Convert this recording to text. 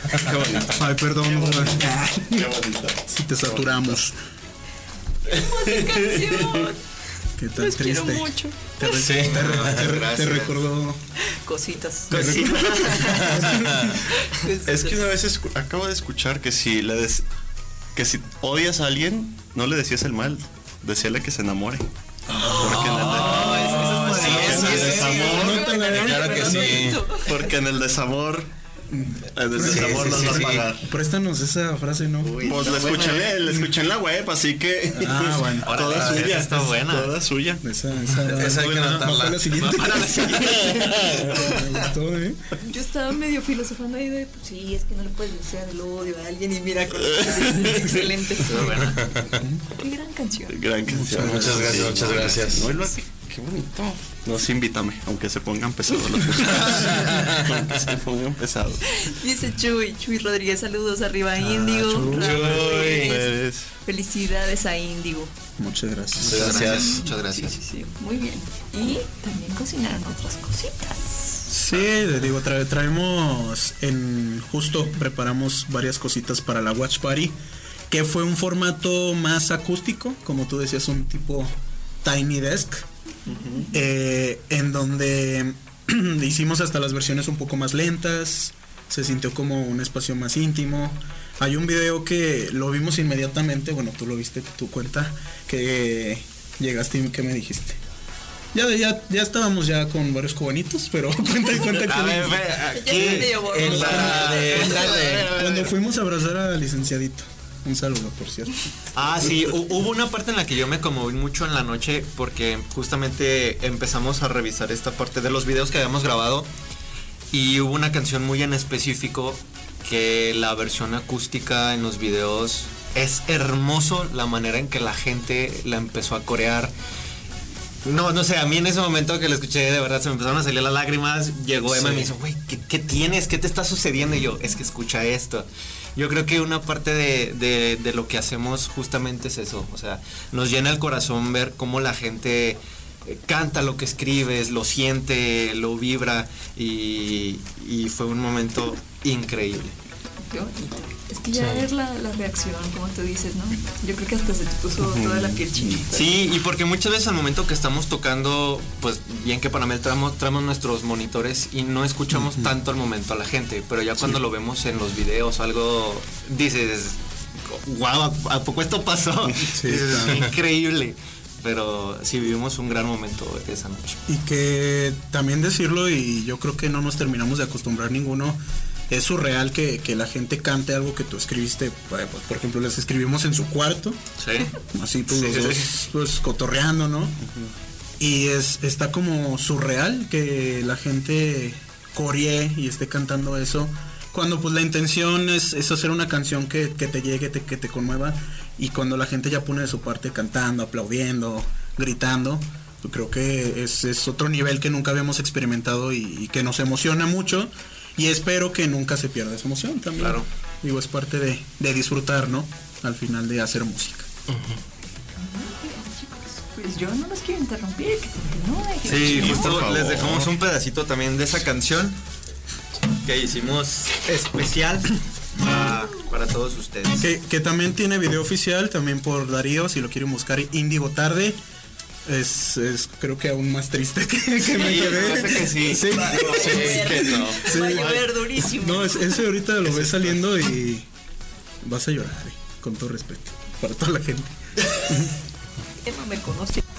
Qué bonito. Ay, perdón. Qué bonito. Si te saturamos. Hermosa canción. Qué tan Los triste. quiero mucho. Te recordó. Cositas. Es que una vez acabo de escuchar que si odias a alguien, no le decías el mal, decíale que se enamore. Porque en el desamor nos va a pagar. Préstanos esa frase, ¿no? Pues la escuché en la web, así que bueno. toda suya. Está buena. Toda suya. Esa hay que anotarla. para la siguiente. Me gustó, ¿eh? Yo estaba medio filosofando ahí de, pues sí, es que no le puedes desear el odio a alguien y mira, excelente. Qué gran canción. Gran canción. Muchas gracias. Qué bonito. Nos invítame, aunque se pongan pesados los aunque se pongan pesados. Dice Chuy Rodríguez, saludos arriba Índigo. Chuy. Felicidades a Índigo. Muchas gracias. Muchas gracias. Sí, muy bien. Y también cocinaron otras cositas. Sí, le digo, traemos justo preparamos varias cositas para la Watch Party, que fue un formato más acústico, como tú decías, un tipo Tiny Desk. En donde hicimos hasta las versiones un poco más lentas, se sintió como un espacio más íntimo. Hay un video que lo vimos inmediatamente, bueno, tú lo viste, tu cuenta, que llegaste y ¿qué me dijiste? Ya estábamos ya con varios cubanitos, pero cuenta que cuando fuimos a abrazar al licenciadito. Un saludo, por cierto. Sí, hubo una parte en la que yo me conmoví mucho en la noche porque justamente empezamos a revisar esta parte de los videos que habíamos grabado y hubo una canción muy en específico que la versión acústica en los videos es hermoso, la manera en que la gente la empezó a corear. No sé, a mí en ese momento que lo escuché, de verdad se me empezaron a salir las lágrimas. Llegó Emma y me dijo, güey, ¿qué tienes? ¿Qué te está sucediendo? Y yo, es que escucha esto. Yo creo que una parte de lo que hacemos justamente es eso. O sea, nos llena el corazón ver cómo la gente canta lo que escribes, lo siente, lo vibra. Y fue un momento increíble. Qué bonito. Es que ya ver la reacción, como tú dices, ¿no? Yo creo que hasta se te puso toda la piel chinita. Sí, y porque muchas veces al momento que estamos tocando, pues bien que para mí traemos nuestros monitores y no escuchamos tanto al momento a la gente, pero ya cuando lo vemos en los videos o algo, dices, wow, ¿a poco esto pasó? Sí, dices, increíble. Pero sí vivimos un gran momento esa noche. Y que también decirlo, y yo creo que no nos terminamos de acostumbrar ninguno, es surreal que la gente cante algo que tú escribiste. Pues, por ejemplo, les escribimos en su cuarto. Sí. Así pues los dos pues, cotorreando, ¿no? Y está como surreal que la gente coree y esté cantando eso, cuando pues la intención es hacer una canción que te llegue, que te conmueva, y cuando la gente ya pone de su parte cantando, aplaudiendo, gritando, yo creo que es otro nivel que nunca habíamos experimentado y que nos emociona mucho. Y espero que nunca se pierda esa emoción también. Claro. Digo, es parte de disfrutar, ¿no? Al final de hacer música. Pues yo no los quiero interrumpir, que continúe. Sí, justo les dejamos un pedacito también de esa canción que hicimos especial para todos ustedes. Que también tiene video oficial, también por Darío, si lo quieren buscar, Índigo Tarde. Es creo que aún más triste que me quedé. Que sí. Sí. Va a llover durísimo. No, ese ahorita lo ves saliendo y vas a llorar, con todo respeto, para toda la gente. Emma me conoce.